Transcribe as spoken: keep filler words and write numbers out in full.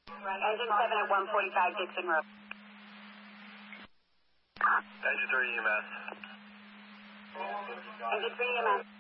Engine seven at one forty-five Dixon Road. Engine three E M S. Engine three E M S.